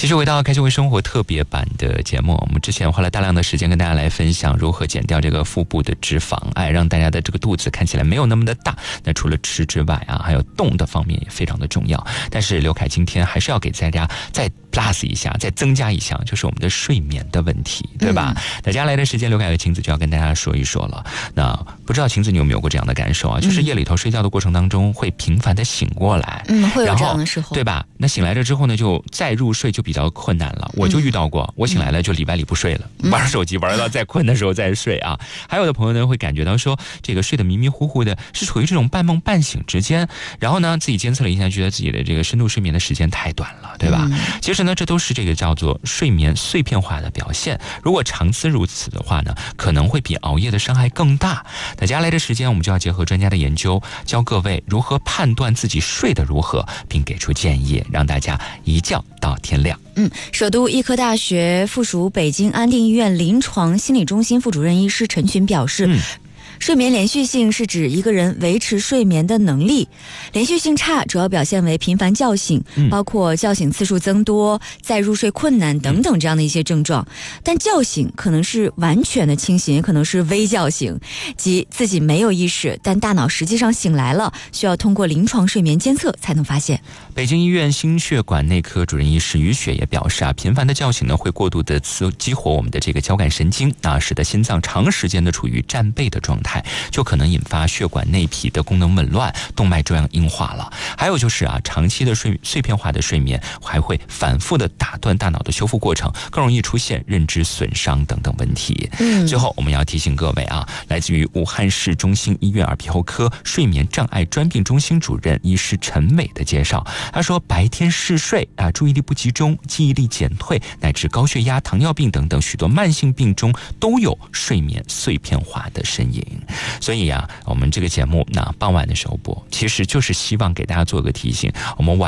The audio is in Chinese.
继续回到开心微生活特别版的节目，我们之前花了大量的时间跟大家来分享如何减掉这个腹部的脂肪，让大家的这个肚子看起来没有那么的大。那除了吃之外还有动的方面也非常的重要。但是刘凯今天还是要给大家再 plus 一下，再增加一项，就是我们的睡眠的问题，对吧？那接下来的时间，刘凯和晴子就要跟大家说一说了。那不知道晴子你有没有过这样的感受啊？就是夜里头睡觉的过程当中会频繁的醒过来， 会有这样的时候， 对吧？那醒来了之后呢，就再入睡就比较困难了。我就遇到过，我醒来了就礼拜里不睡了，玩手机玩到再困的时候再睡啊。还有的朋友呢会感觉到说，这个睡得迷迷糊糊的，是处于这种半梦半醒之间，然后呢自己监测了一下，觉得自己的这个深度睡眠的时间太短了，对吧？其实呢这都是这个叫做睡眠碎片化的表现。如果长此如此的话呢，可能会比熬夜的伤害更大。那接下来的时间，我们就要结合专家的研究，教各位如何判断自己睡得如何，并给出建议，让大家一觉到天亮。 首都医科大学附属北京安定医院临床心理中心副主任医师陈群表示，睡眠连续性是指一个人维持睡眠的能力，连续性差主要表现为频繁叫醒，包括叫醒次数增多、再入睡困难等等这样的一些症状。但叫醒可能是完全的清醒，也可能是微叫醒，即自己没有意识，但大脑实际上醒来了，需要通过临床睡眠监测才能发现。 北京医院心血管内科主任医师于雪也表示频繁的叫醒呢，会过度的激活我们的这个交感神经，使得心脏长时间的处于战备的状态，就可能引发血管内皮的功能紊乱，动脉粥样硬化了。还有就是长期的碎片化的睡眠还会反复的打断大脑的修复过程，更容易出现认知损伤等等问题。最后我们要提醒各位来自于武汉市中心医院耳鼻喉科睡眠障碍专病中心主任医师陈伟的介绍，他说白天嗜睡注意力不集中、记忆力减退，乃至高血压、糖尿病等等许多慢性病中都有睡眠碎片化的身影。所以我们这个节目傍晚的时候播，其实就是希望给大家做个提醒，我们晚